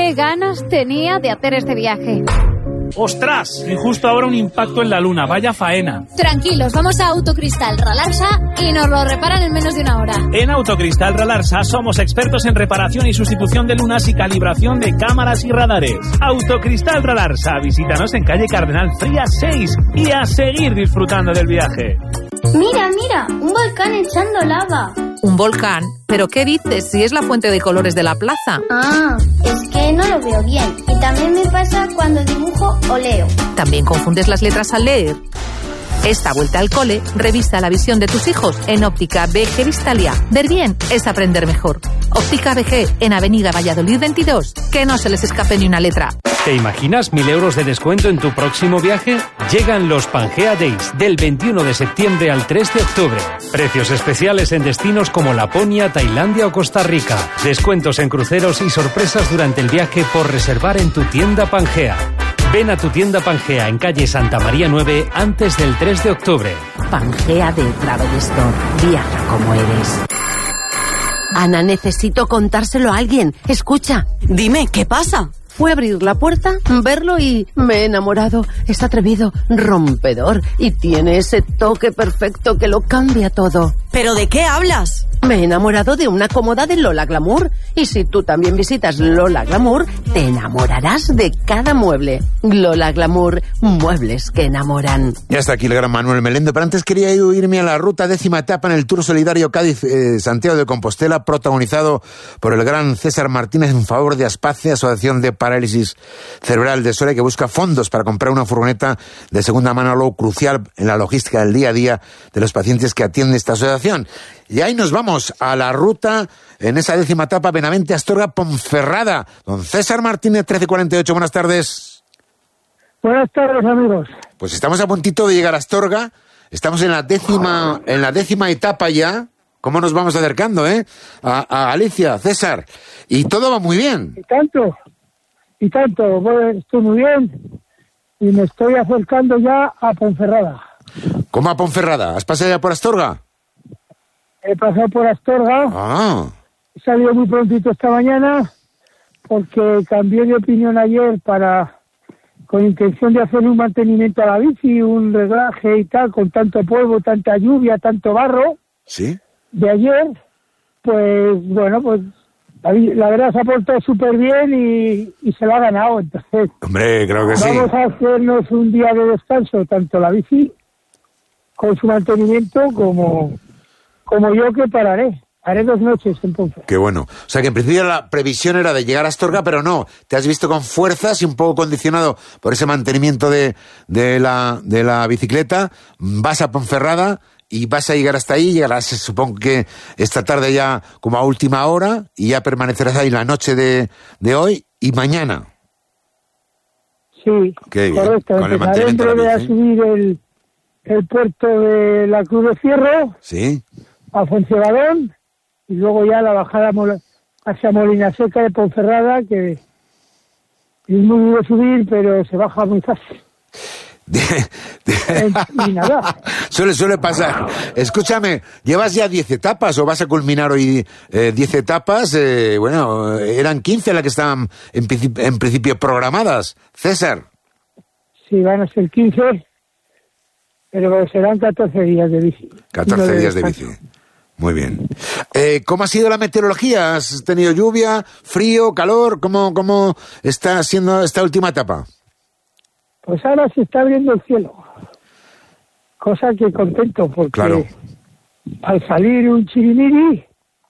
qué ganas tenía de hacer este viaje. ¡Ostras! Y justo ahora un impacto en la luna, vaya faena. Tranquilos, vamos a Autocristal Ralarsa y nos lo reparan en menos de una hora. En Autocristal Ralarsa somos expertos en reparación y sustitución de lunas y calibración de cámaras y radares. Autocristal Ralarsa, visítanos en calle Cardenal Frías 6 y a seguir disfrutando del viaje. Mira, un volcán echando lava. ¿Un volcán? ¿Pero qué dices? Si es la fuente de colores de la plaza. Ah, es que no lo veo bien. Y también me pasa cuando dibujo o leo. ¿También confundes las letras al leer? Esta vuelta al cole, revisa la visión de tus hijos en Óptica BG Vistalia. Ver bien es aprender mejor. Óptica BG en Avenida Valladolid 22. Que no se les escape ni una letra. ¿Te imaginas 1.000 euros de descuento en tu próximo viaje? Llegan los Pangea Days del 21 de septiembre al 3 de octubre. Precios especiales en destinos como Laponia, Tailandia o Costa Rica. Descuentos en cruceros y sorpresas durante el viaje por reservar en tu tienda Pangea. Ven a tu tienda Pangea en calle Santa María 9 antes del 3 de octubre. Pangea de Travel Store. Viaja como eres. Ana, necesito contárselo a alguien. Escucha. Dime, ¿qué pasa? Fue a abrir la puerta, verlo y me he enamorado. Es atrevido, rompedor y tiene ese toque perfecto que lo cambia todo. ¿Pero de qué hablas? Me he enamorado de una cómoda de Lola Glamour. Y si tú también visitas Lola Glamour, te enamorarás de cada mueble. Lola Glamour, muebles que enamoran. Ya está aquí el gran Manuel Melendo, pero antes quería irme a la ruta 10ª etapa en el Tour Solidario Cádiz-Santiago de Compostela, protagonizado por el gran César Martínez en favor de Aspace, Asociación de Parálisis Cerebral de Soria, que busca fondos para comprar una furgoneta de segunda mano, algo crucial en la logística del día a día de los pacientes que atiende esta asociación. Y ahí nos vamos a la ruta, en esa 10ª etapa, Benavente, Astorga, Ponferrada. Don César Martínez, 1348, buenas tardes. Buenas tardes, amigos. Pues estamos a puntito de llegar a Astorga, estamos en la 10ª etapa ya. ¿Cómo nos vamos acercando, a Galicia, César? Y todo va muy bien. Y tanto, bueno, estoy muy bien y me estoy acercando ya a Ponferrada. ¿Cómo a Ponferrada? ¿Has pasado ya por Astorga? He pasado por Astorga. Ah. He salido muy prontito esta mañana porque cambié de opinión ayer con intención de hacer un mantenimiento a la bici, un reglaje y tal, con tanto polvo, tanta lluvia, tanto barro. ¿Sí? De ayer, pues bueno, pues la verdad se ha portado súper bien y se lo ha ganado. Entonces, hombre, creo que sí. Vamos a hacernos un día de descanso, tanto la bici con su mantenimiento como yo, que pararé. Haré 2 noches en Ponferrada. Qué bueno. O sea que en principio la previsión era de llegar a Astorga, pero no. Te has visto con fuerzas y un poco condicionado por ese mantenimiento de la bicicleta. Vas a Ponferrada y vas a llegar hasta ahí. Llegarás, supongo que esta tarde ya como a última hora, y ya permanecerás ahí la noche de hoy y mañana. Sí, qué bien. Correcto. Con el mantenimiento de la bici. A subir el puerto de la Cruz de Fierro. Sí. A Fuentebalón. Y luego ya la bajada hacia Molina Seca de Ponferrada, que es muy duro subir, pero se baja muy fácil. Y nada. Suele pasar. Escúchame, ¿llevas ya 10 etapas o vas a culminar hoy 10 etapas? Bueno, eran 15 las que estaban en principio programadas. César. Sí, van a ser 15, pero serán 14 días de bici. 14 días de bici. Muy bien. ¿Cómo ha sido la meteorología? ¿Has tenido lluvia, frío, calor? ¿Cómo está siendo esta última etapa? Pues ahora se está abriendo el cielo. Cosa que contento, porque claro, al salir un chirimiri,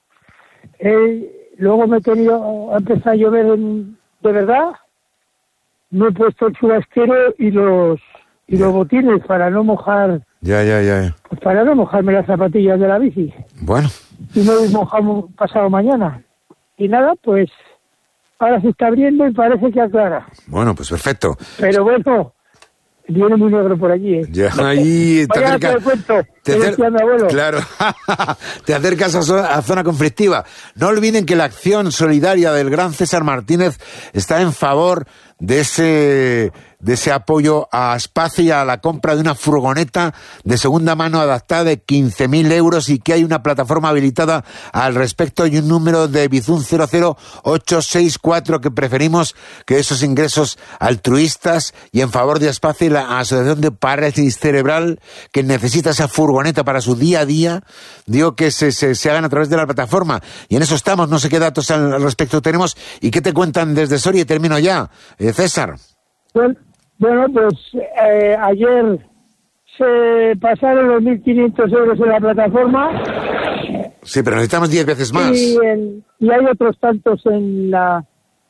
luego ha empezado a llover de verdad. Me he puesto el chubasquero y los botines para no mojar. Ya. Pues para no mojarme las zapatillas de la bici. Bueno. Y no mojamos pasado mañana. Y nada, pues ahora se está abriendo y parece que aclara. Bueno, pues perfecto. Pero bueno, viene muy negro por allí, Ya ahí Claro, te acercas a zona conflictiva. No olviden que la acción solidaria del gran César Martínez está en favor de ese apoyo a Aspace y a la compra de una furgoneta de segunda mano adaptada de 15.000 euros y que hay una plataforma habilitada al respecto y un número de Bizum 00864 que preferimos que esos ingresos altruistas y en favor de Aspace y la Asociación de Parálisis Cerebral que necesita esa furgoneta para su día a día, digo que se hagan a través de la plataforma. Y en eso estamos, no sé qué datos al respecto tenemos y qué te cuentan desde Soria y termino ya. César. Bueno, pues ayer se pasaron los 1.500 euros en la plataforma. Sí, pero necesitamos 10 veces más. Y hay otros tantos en la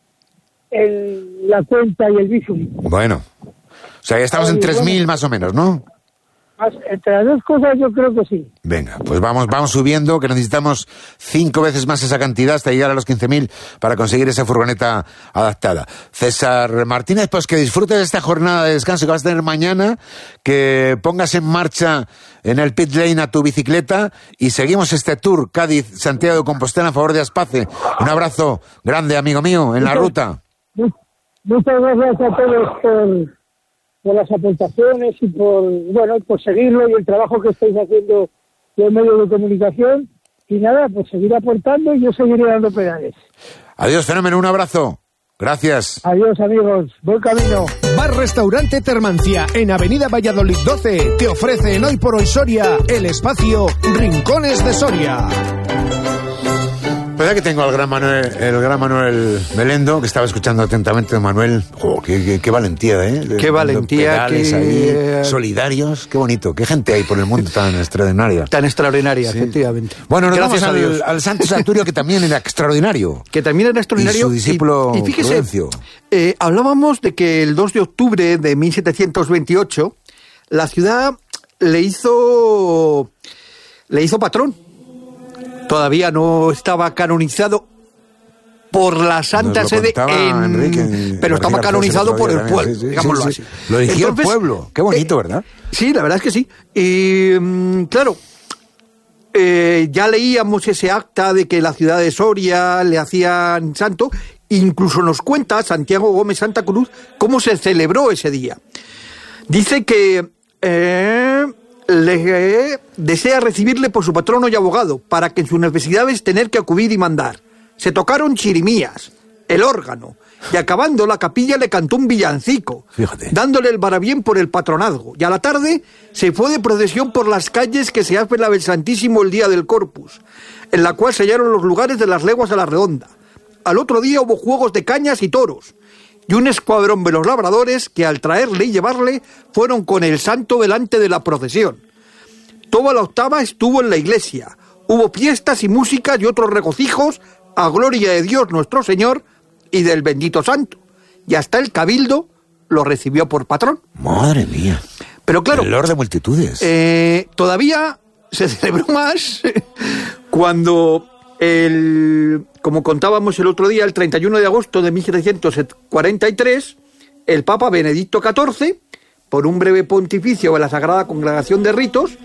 cuenta y el Bizum. Bueno, o sea, ya estamos en 3.000 más o menos, ¿no? Entre las dos cosas yo creo que sí. Venga, pues vamos subiendo, que necesitamos 5 veces más esa cantidad hasta llegar a los 15.000 para conseguir esa furgoneta adaptada. César Martínez, pues que disfrutes de esta jornada de descanso que vas a tener mañana, que pongas en marcha en el pit lane a tu bicicleta y seguimos este tour Cádiz-Santiago de Compostela en favor de Aspace. Un abrazo grande, amigo mío, en la ruta. Muchas gracias a todos por las aportaciones y por seguirlo y el trabajo que estáis haciendo los medios de comunicación. Y nada, pues seguir aportando y yo seguiré dando pedales. Adiós, Fenómeno, un abrazo. Gracias. Adiós, amigos. Buen camino. Bar-Restaurante Termancia, en Avenida Valladolid 12, te ofrece en Hoy por Hoy Soria el espacio Rincones de Soria. ¿Verdad que tengo al gran Manuel Melendo, que estaba escuchando atentamente, Manuel? Oh, qué valentía, ¿eh? Qué valentía, ahí, solidarios, qué bonito. Qué gente hay por el mundo tan extraordinaria. Tan extraordinaria, sí. Efectivamente. Bueno, nos vamos al Santo Saturio, que también era extraordinario. Que también era extraordinario. Y su discípulo y fíjese, Prudencio. Hablábamos de que el 2 de octubre de 1728, la ciudad le hizo patrón. Todavía no estaba canonizado por la Santa Sede, pero estaba canonizado por el pueblo, digámoslo así. Lo eligió el pueblo. Qué bonito, ¿verdad? Sí, la verdad es que sí. Y claro, ya leíamos ese acta de que la ciudad de Soria le hacían santo. Incluso nos cuenta Santiago Gómez Santa Cruz cómo se celebró ese día. Dice que desea recibirle por su patrono y abogado, para que en sus necesidades tener que acudir y mandar. Se tocaron chirimías, el órgano, y acabando la capilla le cantó un villancico, fíjate, dándole el parabién por el patronazgo. Y a la tarde se fue de procesión por las calles que se hacen la del Santísimo el día del Corpus, en la cual sellaron los lugares de las leguas a la redonda. Al otro día hubo juegos de cañas y toros, y un escuadrón de los labradores que al traerle y llevarle fueron con el santo delante de la procesión. Toda la octava estuvo en la iglesia. Hubo fiestas y músicas y otros regocijos a gloria de Dios nuestro Señor y del bendito santo. Y hasta el cabildo lo recibió por patrón. Madre mía. Pero claro, el Lord de multitudes. Todavía se celebró más cuando como contábamos el otro día, el 31 de agosto de 1743, el Papa Benedicto XIV, por un breve pontificio de la Sagrada Congregación de Ritos,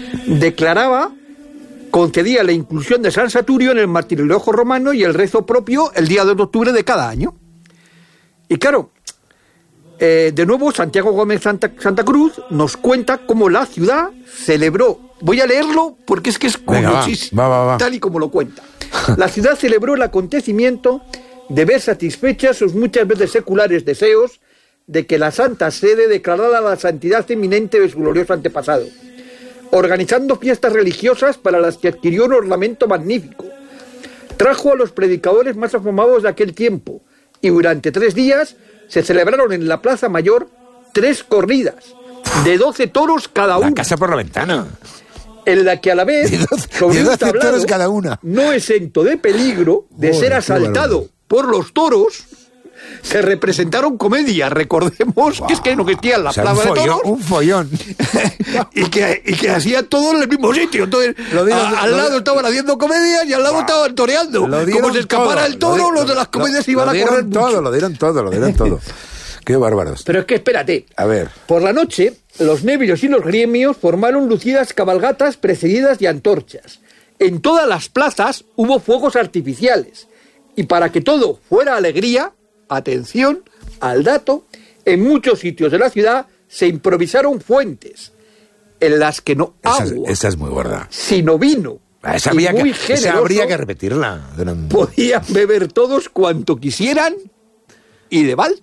concedía la inclusión de San Saturio en el martirilogio romano y el rezo propio el día 2 de octubre de cada año. Y claro, de nuevo Santiago Gómez Santa Cruz nos cuenta cómo la ciudad celebró. Voy a leerlo porque es que es curiosísimo, va. Tal y como lo cuenta. La ciudad celebró el acontecimiento de ver satisfechas sus muchas veces seculares deseos de que la Santa Sede declarara la santidad eminente de su glorioso antepasado, organizando fiestas religiosas para las que adquirió un ornamento magnífico. Trajo a los predicadores más afamados de aquel tiempo y durante 3 días se celebraron en la Plaza Mayor 3 corridas de 12 toros cada una. La casa por la ventana. En la que a la vez, sobre un tablado cada una, no exento de peligro de ser asaltado por los toros, se representaron comedias. Recordemos que es que no existía en la plaza de toros. Un follón. y que hacía todo en el mismo sitio. Entonces, al lado estaban haciendo comedias y al lado estaban toreando. Como se escapara el toro, los de las comedias iban a correr mucho. Lo dieron todo. Qué bárbaros. Pero es que espérate. A ver. Por la noche, los nervios y los gremios formaron lucidas cabalgatas precedidas de antorchas. En todas las plazas hubo fuegos artificiales. Y para que todo fuera alegría, atención al dato, en muchos sitios de la ciudad se improvisaron fuentes en las que no agua, esa es muy gorda, sino vino. Esa habría que repetirla. Podían beber todos cuanto quisieran y de balde.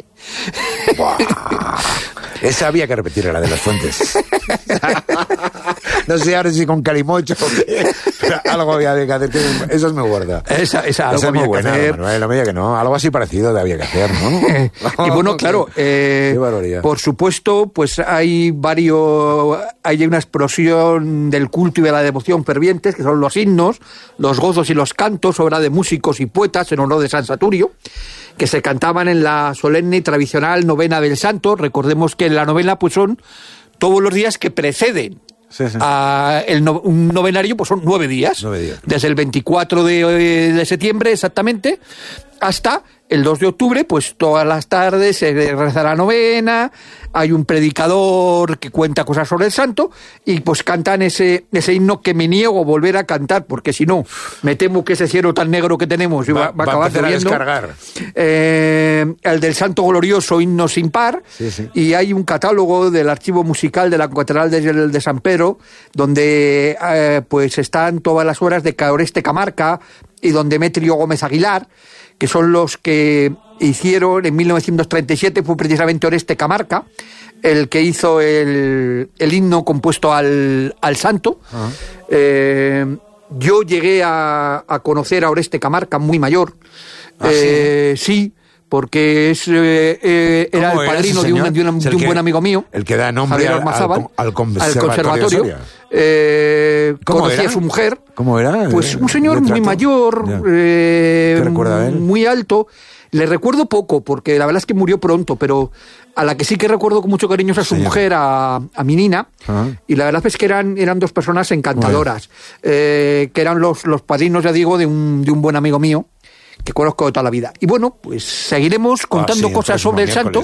Esa había que repetirla, la de las fuentes. No sé ahora si con calimocho o qué, pero algo había que hacer. Eso es muy gorda. Esa es muy buena, Manuel, no me diga que no. Algo así parecido había que hacer, ¿no? Y bueno, claro, por supuesto, pues hay una explosión del culto y de la devoción fervientes, que son los himnos, los gozos y los cantos, obra de músicos y poetas en honor de San Saturio, que se cantaban en la solemne y tradicional novena del santo. Recordemos que la novena pues son todos los días que preceden un novenario, pues son 9 días. Desde el 24 de septiembre exactamente hasta el 2 de octubre, pues todas las tardes se reza la novena, hay un predicador que cuenta cosas sobre el santo y pues cantan ese himno que me niego a volver a cantar, porque si no, me temo que ese cielo tan negro que tenemos va a acabar lloviendo. El del santo glorioso, himno sin par, y hay un catálogo del archivo musical de la Catedral de San Pedro, donde pues están todas las obras de Oreste Camarca y don Demetrio Gómez Aguilar, que son los que hicieron en 1937, fue precisamente Oreste Camarca el que hizo el himno compuesto al santo. Yo llegué a conocer a Oreste Camarca muy mayor. Sí, porque era el padrino de un buen amigo mío, el que da nombre al conservatorio. Conocía a su mujer. ¿Cómo era? Pues un señor muy mayor, muy alto. Le recuerdo poco, porque la verdad es que murió pronto, pero a la que sí que recuerdo con mucho cariño es a su mujer, a mi Nina, y la verdad es que eran dos personas encantadoras, que eran los padrinos, ya digo, de un buen amigo mío, que conozco de toda la vida. Y bueno, pues seguiremos contando cosas sobre el santo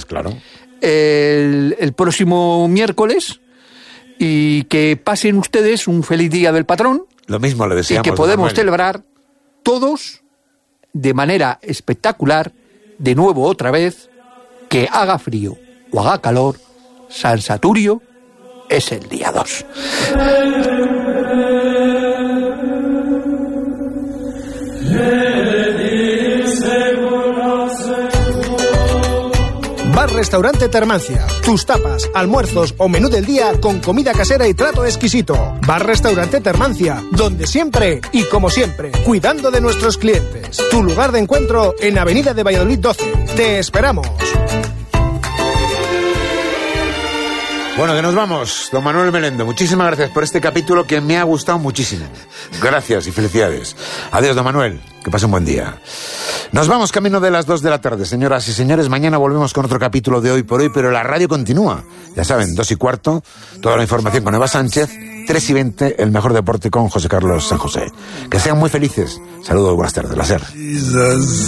el próximo miércoles, y que pasen ustedes un feliz día del patrón. Lo mismo le deseamos. Y que podemos celebrar todos de manera espectacular, de nuevo otra vez, que haga frío o haga calor, San Saturio es el día 2. Bar Restaurante Termancia. Tus tapas, almuerzos o menú del día con comida casera y trato exquisito. Bar Restaurante Termancia, donde siempre y como siempre, cuidando de nuestros clientes. Tu lugar de encuentro en Avenida de Valladolid 12. Te esperamos. Bueno, que nos vamos, don Manuel Melendo. Muchísimas gracias por este capítulo que me ha gustado muchísimo. Gracias y felicidades. Adiós, don Manuel. Que pase un buen día. Nos vamos camino de las 2 de la tarde, señoras y señores. Mañana volvemos con otro capítulo de Hoy por Hoy, pero la radio continúa. Ya saben, 2:15, toda la información con Eva Sánchez, 3:20, el mejor deporte con José Carlos San José. Que sean muy felices. Saludos, buenas tardes. La SER.